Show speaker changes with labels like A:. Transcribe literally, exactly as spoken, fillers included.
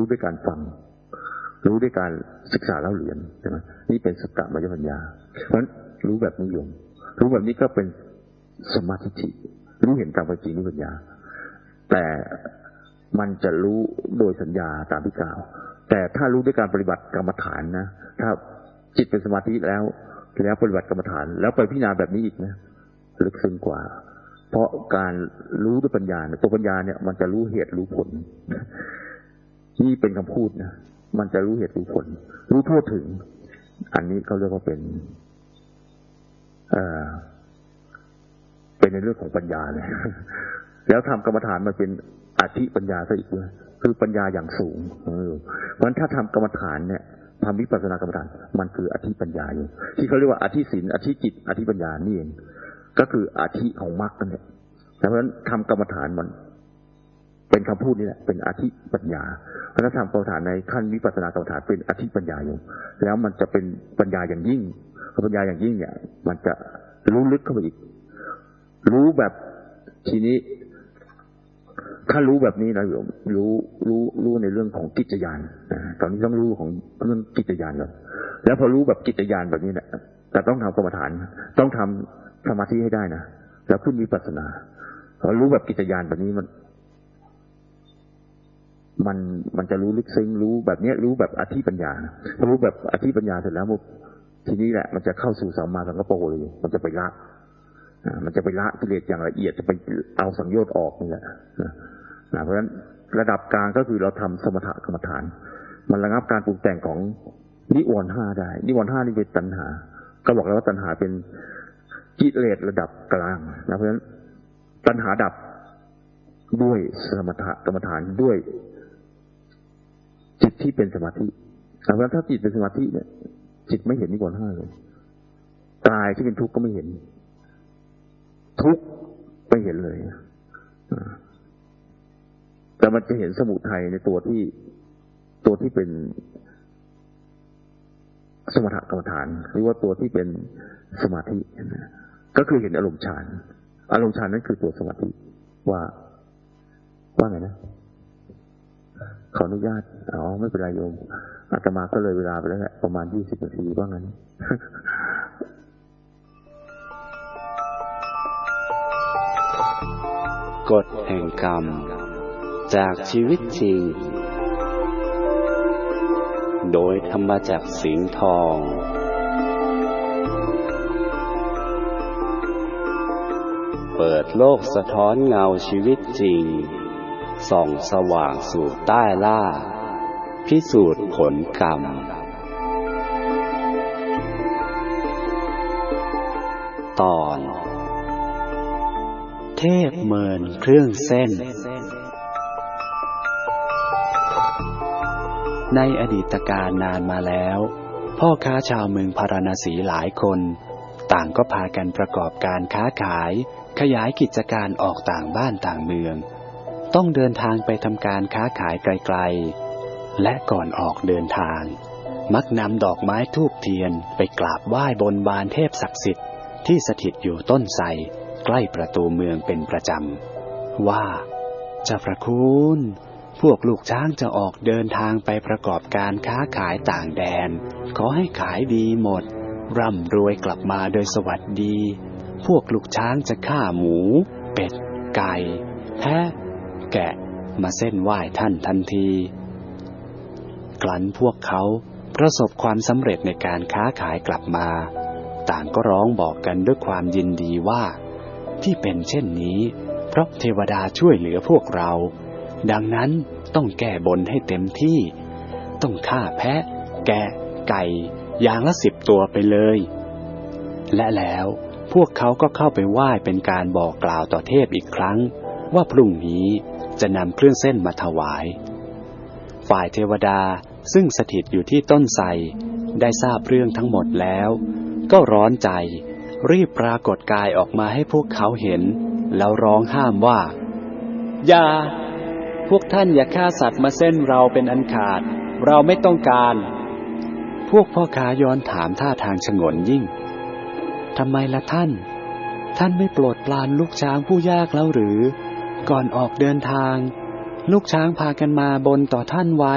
A: ด้วยการฟังรู้ด้วยการศึกษาเล่าเรียนใช่ไหมนี่เป็นสัตตมยปัญญาเพราะฉะนั้นรู้แบบนิยมรู้แบบนี้ก็เป็นสมาธิรู้เห็นตามเป็นจริงนี่ปัญญาแต่มันจะรู้โดยสัญญาตามที่กล่าวแต่ถ้ารู้ด้วยการปฏิบัติกรรมฐานนะถ้าจิตเป็นสมาธิแล้วแล้วปฏิบัติกรรมฐานแล้วไปพิจารณาแบบนี้อีกนะลึกซึ้งกว่าเพราะการรู้ด้วยปัญญาตัวปัญญาเนี่ยมันจะรู้เหตุรู้ผลนี่เป็นคำพูดนะมันจะรู้เหตุรู้ผลรู้ทั่วถึงอันนี้เขาเรียกว่าเป็นเอ่อเป็นในเรื่องของปัญญาเลยแล้วทำกรรมฐานมันเป็นอธิปัญญาซะอีกด้วยคือปัญญาอย่างสูงเพราะฉะนั้นถ้าทำกรรมฐานเนี่ยทำวิปัสสนากรรมฐานมันคืออธิปัญญาอยู่ที่เขาเรียกว่าอธิศีลอธิจิตอธิปัญญานี่เองก็คืออธิของมรรคนั่นแหละเพราะฉะนั้นทำกรรมฐานมันเป็นคำพูดนี่แหละเป็นอธิปัญญาเพราะฉะนั้นทำกรรมฐานในขั้นวิปัสสนากรรมฐานเป็นอธิปัญญาอยู่แล้วมันจะเป็นปัญญาอย่างยิ่งปัญญาอย่างยิ่งเนี่ยมันจะรู้ลึกเข้าไปอีกรู้แบบทีนี้ถ้ารู้แบบนี้นะโยมรู้รู้รู้ในเรื่องของกิจญาณตอนนี้ต้องรู้ของเรื่องกิจญาณแล้วแล้วพอรู้แบบกิจญาณแบบนี้เนี่ยแต่ต้องทำกรรมฐานต้องทำสมาธิให้ได้นะแล้วขึ้นวิปัสสนาพอรู้แบบกิจญาณแบบนี้มันมันมันจะรู้ลึกซึ้งรู้แบบนี้รู้แบบอธิปัญญาพอรู้แบบอธิปัญญาเสร็จแล้วทีนี้แหละมันจะเข้าสู่สัมมาสังกัปปะเลยมันจะไปละมันจะไปละกิเลสอย่างละเอียดจะไปเอาสังโยชน์ออกนี่แหละเพราะฉะนั้นระดับกลางก็คือเราทำสมถกรรมฐานมันระงับการปรุงแต่งของนิวรณ์ห้าได้นิวรณ์ห้านี่เป็นตัณหาก็บอกแล้วว่าตัณหาเป็นกิเลสระดับกลางนะเพราะฉะนั้นตัณหาดับด้วยสมถกรรมฐานด้วยจิตที่เป็นสมาธิเพราะฉะนั้นถ้าจิตเป็นสมาธิเนี่ยจิตไม่เห็นนิวรณ์ห้าเลยกายที่เป็นทุกข์ก็ไม่เห็นทุกข์ไม่เห็นเลยแต่มันจะเห็นสมุทัยในตัวที่ตัวที่เป็นสมถกรรมฐานหรือว่าตัวที่เป็นสมาธิก็คือเห็นอารมณ์ฌานอารมณ์ฌานนั่นคือตัวสมาธิว่าว่าไงนะขออนุญาตอ๋อไม่เป็นไรโยมอาตมาก็เลยเวลาไปแล้วแหละประมาณยี่สิบนาทีว่างั้น
B: กฎแห่งกรรมจากชีวิตจริงโดยธรรมจักรสิงห์ทองเปิดโลกสะท้อนเงาชีวิตจริงส่องสว่างสู่ใต้ล่าพิสูจน์ผลกรรมตอนเทพเมินเครื่องเส้นในอดีตการนานมาแล้วพ่อค้าชาวเมืองพาราณสีหลายคนต่างก็พากันประกอบการค้าขายขยายกิจการออกต่างบ้านต่างเมืองต้องเดินทางไปทำการค้าขายไกลๆและก่อนออกเดินทางมักนำดอกไม้ธูปเทียนไปกราบไหว้บนบานเทพศักดิ์สิทธิ์ที่สถิตอยู่ต้นไทรใกล้ประตูเมืองเป็นประจำว่าเจ้าพระคุณพวกลูกช้างจะออกเดินทางไปประกอบการค้าขายต่างแดนขอให้ขายดีหมดร่ำรวยกลับมาโดยสวัสดีพวกลูกช้างจะฆ่าหมูเป็ดไก่แพะแกะมาเส้นไหว้ท่านทันทีครั้นพวกเขาประสบความสำเร็จในการค้าขายกลับมาต่างก็ร้องบอกกันด้วยความยินดีว่าที่เป็นเช่นนี้เพราะเทวดาช่วยเหลือพวกเราดังนั้นต้องแก้บนให้เต็มที่ต้องฆ่าแพะแกะไก่อย่างละสิบตัวไปเลยและแล้วพวกเขาก็เข้าไปไหว้เป็นการบอกกล่าวต่อเทพอีกครั้งว่าพรุ่งนี้จะนำเครื่องเส้นมาถวายฝ่ายเทวดาซึ่งสถิตอยู่ที่ต้นไทรได้ทราบเรื่องทั้งหมดแล้วก็ร้อนใจรีบปรากฏกายออกมาให้พวกเขาเห็นแล้วร้องห้ามว่าอย่าพวกท่านอย่าฆ่าสัตว์มาเส้นเราเป็นอันขาดเราไม่ต้องการพวกพ่อค้าย้อนถามท่าทางฉงนยิ่งทำไมล่ะท่านท่านไม่โปรดปรานลูกช้างผู้ยากแล้วหรือก่อนออกเดินทางลูกช้างพากันมาบนต่อท่านไว้